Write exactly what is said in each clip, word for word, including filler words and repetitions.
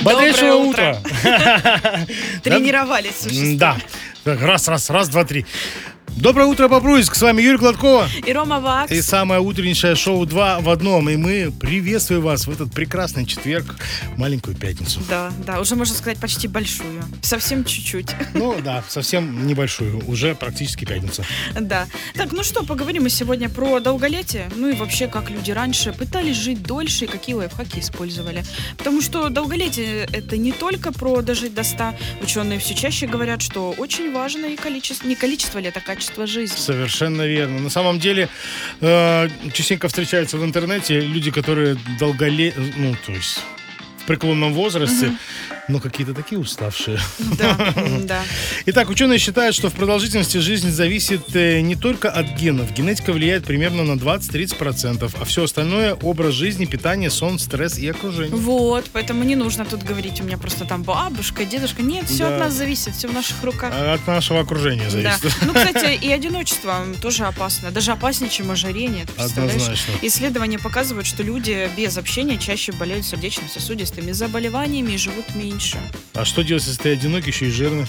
Бодрейшего утра. Тренировались уже. Да. Раз, раз, раз, два, три. Доброе утро, Бобруйск, с вами Юрий Гладкова и Рома Вакс. И самое утреннейшее шоу «Два в одном». И мы приветствуем вас в этот прекрасный четверг, маленькую пятницу. Да, да, уже можно сказать почти большую. Совсем чуть-чуть. Ну да, совсем небольшую, уже практически пятница. Да. Так, ну что, поговорим мы сегодня про долголетие. Ну и вообще, как люди раньше пытались жить дольше и какие лайфхаки использовали. Потому что долголетие — это не только про дожить до ста. Ученые все чаще говорят, что очень важно и количество, не количество лет, а качество жизни. Совершенно верно. На самом деле, э, частенько встречаются в интернете люди, которые долголе... ну, то есть в преклонном возрасте, угу. но какие-то такие уставшие. Да, да. Итак, ученые считают, что в продолжительности жизни зависит не только от генов. Генетика влияет примерно на двадцать-тридцать процентов, а все остальное — образ жизни, питание, сон, стресс и окружение. Вот, поэтому не нужно тут говорить, у меня просто там бабушка, дедушка. Нет, все да. от нас зависит, все в наших руках. От нашего окружения зависит. Да. Ну, кстати, и одиночество тоже опасно. Даже опаснее, чем ожирение. Однозначно. Исследования показывают, что люди без общения чаще болеют сердечно-сосудистыми заболеваниями и живут меньше. А что делать, если ты одинокий, еще и жирный?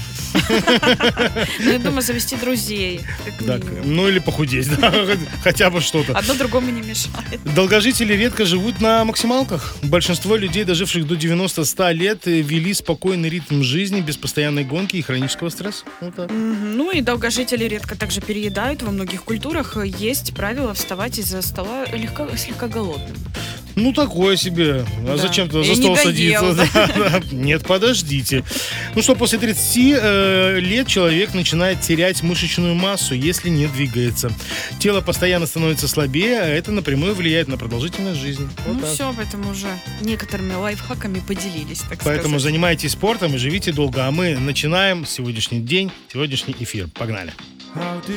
Ну, я думаю, завести друзей. Ну, или похудеть, хотя бы что-то. Одно другому не мешает. Долгожители редко живут на максималках. Большинство людей, доживших до девяноста-ста лет, вели спокойный ритм жизни без постоянной гонки и хронического стресса. Вот так. Ну и долгожители редко также переедают. Во многих культурах есть правило вставать из-за стола легко, слегка голодным. Ну, такое себе. А да. зачем ты за стол садиться? Да, да. Нет, подождите. Ну что, после тридцати э, лет человек начинает терять мышечную массу, если не двигается. Тело постоянно становится слабее, а это напрямую влияет на продолжительность жизни. Вот ну так. Все, поэтому уже некоторыми лайфхаками поделились, так Поэтому сказать. занимайтесь спортом и живите долго. А мы начинаем сегодняшний день, сегодняшний эфир. Погнали. How did